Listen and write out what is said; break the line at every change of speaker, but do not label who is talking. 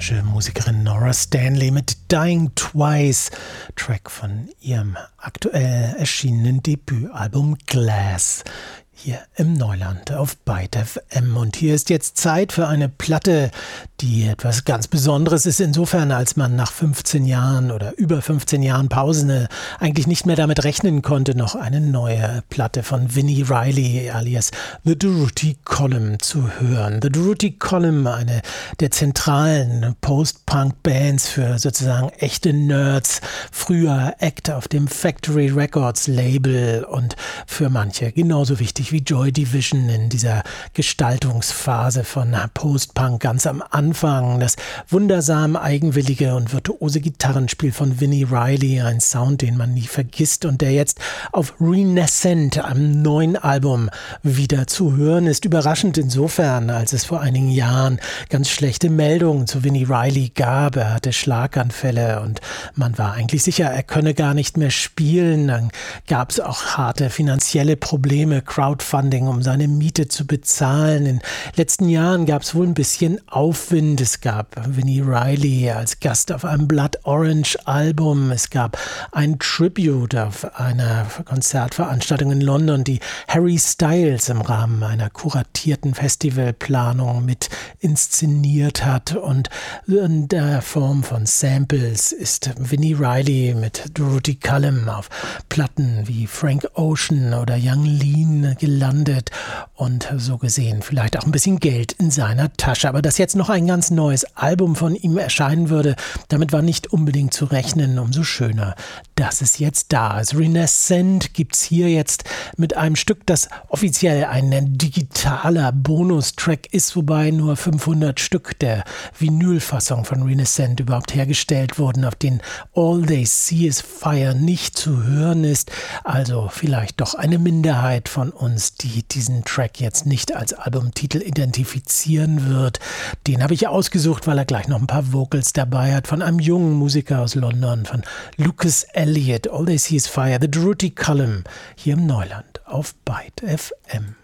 amerikanische Musikerin Nora Stanley mit Dying Twice, Track von ihrem aktuell erschienenen Debütalbum Glass. Hier im Neuland auf Byte FM. Und hier ist jetzt Zeit für eine Platte, die etwas ganz Besonderes ist, insofern, als man nach 15 Jahren oder über 15 Jahren Pause eigentlich nicht mehr damit rechnen konnte, noch eine neue Platte von Vini Reilly alias The Durruti Column zu hören. The Durruti Column, eine der zentralen Post-Punk-Bands für sozusagen echte Nerds, früher Act auf dem Factory Records Label und für manche genauso wichtig wie Joy Division in dieser Gestaltungsphase von Post-Punk ganz am Anfang. Das wundersam eigenwillige und virtuose Gitarrenspiel von Vini Reilly, ein Sound, den man nie vergisst und der jetzt auf Renaissance, einem neuen Album, wieder zu hören ist. Überraschend insofern, als es vor einigen Jahren ganz schlechte Meldungen zu Vini Reilly gab. Er hatte Schlaganfälle und man war eigentlich sicher, er könne gar nicht mehr spielen. Dann gab es auch harte finanzielle Probleme, Crowdfunding, um seine Miete zu bezahlen. In den letzten Jahren gab es wohl ein bisschen Aufwind. Es gab Vini Reilly als Gast auf einem Blood Orange Album. Es gab ein Tribute auf einer Konzertveranstaltung in London, die Harry Styles im Rahmen einer kuratierten Festivalplanung mit inszeniert hat. Und in der Form von Samples ist Vini Reilly mit Durruti Column auf Platten wie Frank Ocean oder Young Lean gelandet und so gesehen vielleicht auch ein bisschen Geld in seiner Tasche. Aber dass jetzt noch ein ganz neues Album von ihm erscheinen würde, damit war nicht unbedingt zu rechnen. Umso schöner, dass es jetzt da ist. Renaissance gibt's hier jetzt mit einem Stück, das offiziell ein digitaler Bonustrack ist, wobei nur 500 Stück der Vinylfassung von Renaissance überhaupt hergestellt wurden, auf denen All They See Is Fire nicht zu hören ist. Also vielleicht doch eine Minderheit von uns, die diesen Track jetzt nicht als Albumtitel identifizieren wird. Den habe ich ausgesucht, weil er gleich noch ein paar Vocals dabei hat von einem jungen Musiker aus London, von Lucas Elliott. All They See Is Fire, The Durruti Column, hier im Neuland auf Byte FM.